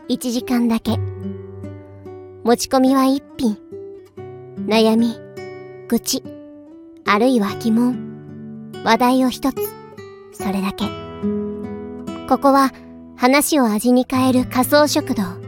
1時間だけ。持ち込みは1品。悩み、愚痴、あるいは疑問、話題を1つ。それだけ。ここは話を味に変える仮想食堂。